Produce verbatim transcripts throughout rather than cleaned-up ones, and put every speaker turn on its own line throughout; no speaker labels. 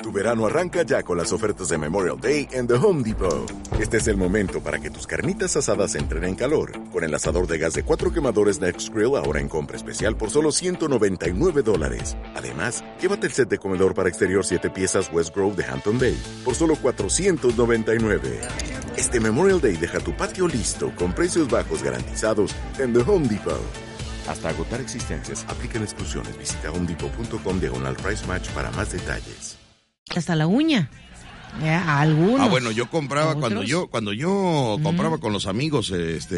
Tu verano arranca ya con las ofertas de Memorial Day en The Home Depot. Este es el momento para que tus carnitas asadas entren en calor. Con el asador de gas de cuatro quemadores Nextgrill ahora en compra especial por solo ciento noventa y nueve dólares. Además, llévate el set de comedor para exterior siete piezas West Grove de Hampton Bay por solo cuatrocientos noventa y nueve. Este Memorial Day deja tu patio listo con precios bajos garantizados en The Home Depot. Hasta agotar existencias, aplican exclusiones. Visita homedepot.com diagonal price match para más detalles.
Hasta la uña. Ya, algunos.
Ah, bueno, yo compraba ¿Otros? cuando yo cuando yo uh-huh. compraba con los amigos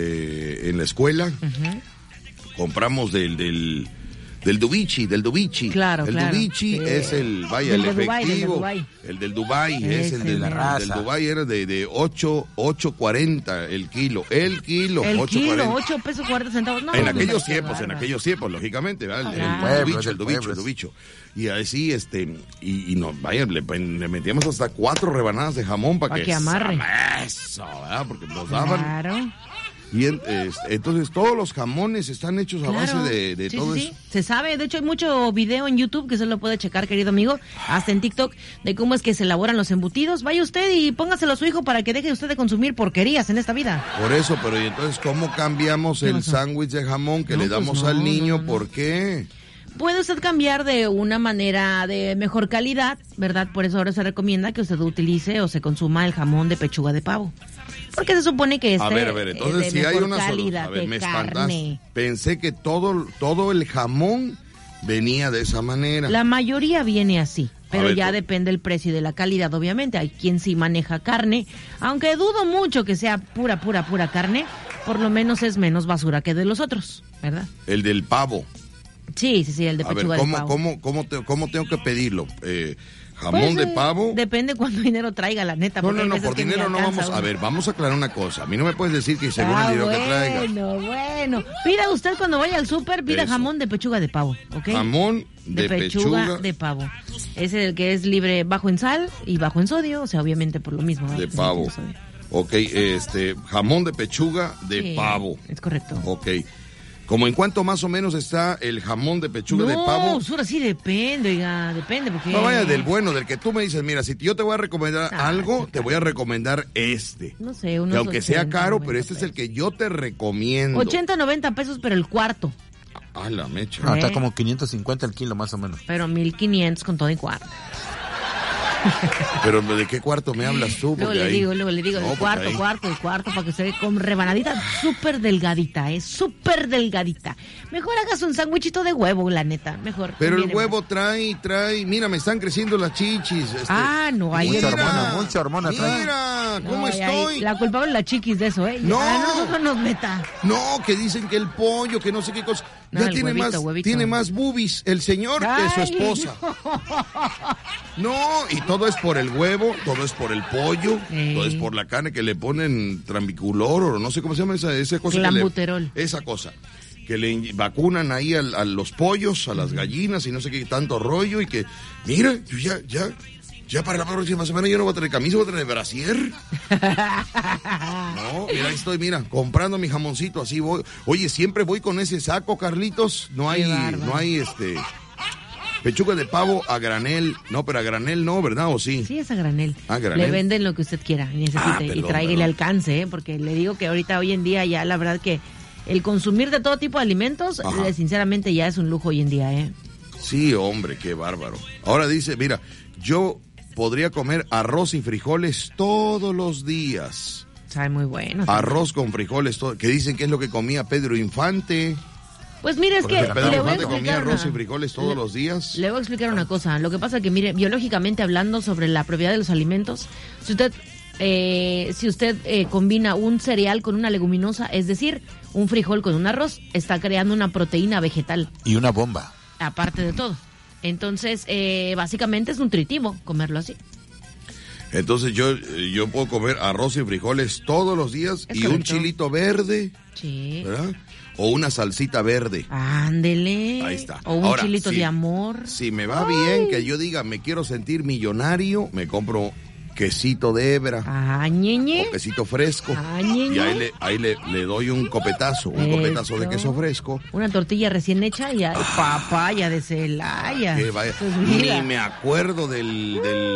este en la escuela. Uh-huh. Compramos del del del Dubici, del Dubici.
Claro,
el
claro.
Dubici sí. es el vaya
del
el
de
efectivo.
Dubai,
el del Dubai
Ese
es el de la raza. El del Dubai era de de ocho cuarenta el kilo, el kilo,
el
ocho
kilo, ocho pesos cuarenta centavos. No,
en
no,
aquellos
no,
tiempos, en aquellos tiempos, lógicamente, ¿verdad? El,
ah,
el Dubicho, el Dubicho, el Dubicho. Y así, este, y, y nos, vaya, le, le metíamos hasta cuatro rebanadas de jamón para
pa
que,
que amarre.
Eso, ¿verdad? Porque nos daban.
Claro.
Y en, eh, entonces todos los jamones están hechos a
claro.
base de, de
sí,
todo
sí,
eso.
Sí. Se sabe, de hecho hay mucho video en YouTube que se lo puede checar, querido amigo, hasta en TikTok, de cómo es que se elaboran los embutidos. Vaya usted y póngaselo a su hijo para que deje usted de consumir porquerías en esta vida.
Por eso, pero ¿y entonces cómo cambiamos el sándwich de jamón que
no,
le damos
pues no,
al niño?
No, no.
¿Por qué?
Puede usted cambiar de una manera de mejor calidad, ¿verdad? Por eso ahora se recomienda que usted utilice o se consuma el jamón de pechuga de pavo. Porque se supone que este
a ver, a ver, entonces
es
si
de
hay
mejor
una
calidad
solo, a ver,
de
me
carne.
espantaste. Pensé que todo, todo el jamón venía de esa manera.
La mayoría viene así, pero
ver,
ya
tú...
depende del precio y de la calidad, obviamente. Hay quien sí maneja carne, aunque dudo mucho que sea pura, pura, pura carne, por lo menos es menos basura que de los otros, ¿verdad?
El del pavo.
Sí, sí, sí, el de
a
pechuga
ver, ¿cómo,
de pavo.
¿cómo, cómo, te, ¿Cómo tengo que pedirlo? Eh, ¿Jamón
pues,
de
eh,
pavo?
Depende cuánto dinero traiga, la neta.
No, no, no, por dinero no vamos.
Uno.
A ver, vamos a aclarar una cosa. A mí no me puedes decir que según
ah,
el dinero
bueno,
que traiga.
Bueno, bueno. Pida usted cuando vaya al súper, pida
Eso.
jamón de pechuga de pavo, ¿ok?
Jamón de,
de pechuga,
pechuga
de pavo. Es el que es libre, bajo en sal y bajo en sodio, o sea, obviamente por lo mismo.
De
¿no?
pavo. Ok, este, jamón de pechuga de
sí,
pavo.
Es correcto.
Ok. ¿Cómo en cuánto más o menos está el jamón de pechuga
no,
de pavo?
No, ahora sí depende, oiga, depende. Porque...
No vaya del bueno, del que tú me dices, mira, si yo te voy a recomendar
ah,
algo,
sí,
te voy a recomendar este.
No sé, unos
que aunque
ochenta,
sea caro,
noventa
pero este
pesos.
es el que yo te recomiendo.
ochenta, noventa pesos, pero el cuarto.
Ah, la mecha.
Ah,
¿Eh?
está como quinientos cincuenta el kilo más o menos.
Pero mil quinientos con todo y cuarto.
Pero ¿de qué cuarto me hablas tú?
Luego le
ahí...
digo, luego le digo,
no,
el cuarto,
ahí...
cuarto, el cuarto, para que se ve con rebanadita súper delgadita, es ¿eh? súper delgadita. Mejor hagas un sándwichito de huevo, la neta, mejor.
Pero el
más.
huevo trae, trae, mira, me están creciendo las chichis. Este...
Ah, no, hay
mucha
mira,
hormona, mucha hormona trae.
Mira, ¿cómo
no,
estoy?
Hay, la culpable es la chiquis de eso, ¿eh?
No.
A nosotros nos meta.
No, que dicen que el pollo, que no sé qué cosa.
No,
ya
el
tiene
huevito,
más,
huevito.
tiene más boobies el señor
Ay.
que su esposa. No, y todo es por el huevo, todo es por el pollo,
Ey.
todo es por la carne que le ponen trambiculor o no sé cómo se llama esa, esa cosa.
Clambuterol.
Que le, esa cosa. Que le in- vacunan ahí a, a los pollos, a las gallinas y no sé qué tanto rollo y que, mira, yo ya, ya, ya para la próxima semana yo no voy a tener camisa, voy a tener brasier. No, mira, ahí estoy, mira, comprando mi jamoncito, así voy. Oye, siempre voy con ese saco, Carlitos. No hay, no hay este... Pechuga de pavo a granel. No, pero a granel no, ¿verdad? ¿O sí?
Sí, es a granel.
A granel.
Le venden lo que usted quiera y necesite
Ah,
y
perdón,
traiga y
perdón.
le alcance, ¿eh? Porque le digo que ahorita, hoy en día, ya la verdad que el consumir de todo tipo de alimentos, eh, sinceramente ya es un lujo hoy en día, ¿eh?
Sí, hombre, qué bárbaro. Ahora dice, mira, yo podría comer arroz y frijoles todos los días.
Sabe muy bueno.
Arroz con frijoles, todo, que dicen que es lo que comía Pedro Infante.
Pues mire, es que
Pedro
le voy a
Infante comía
explicar
arroz
una-
y frijoles todos
le-
los días.
Le voy a explicar una cosa. Lo que pasa es que, mire, biológicamente hablando sobre la propiedad de los alimentos, si usted, eh, si usted eh, combina un cereal con una leguminosa, es decir, un frijol con un arroz, está creando una proteína vegetal,
Y una bomba.
aparte de todo. Entonces, eh, básicamente es nutritivo comerlo así.
Entonces yo, eh, yo puedo comer arroz y frijoles todos los días
Es
y un
correcto.
chilito verde,
Sí.
¿verdad? O una salsita verde.
Ándele.
Ahí está.
O un
Ahora,
chilito
si-
de amor.
Si me va bien, que yo diga, me quiero sentir millonario, me compro quesito de hebra
Ah, ñeñe.
o quesito fresco.
Ah, ñeñe.
Y ahí le, ahí le, le doy un copetazo, un
Eso.
copetazo de queso fresco.
Una tortilla recién hecha y ay, papaya de Celaya.
Que vaya,
Pues mira.
ni me acuerdo del, del